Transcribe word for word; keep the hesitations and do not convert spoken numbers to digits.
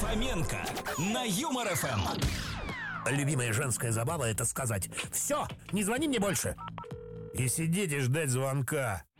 Фоменко на Юмор эф эм. Любимая женская забава — это сказать: «Все, не звони мне больше!» и сидеть и ждать звонка.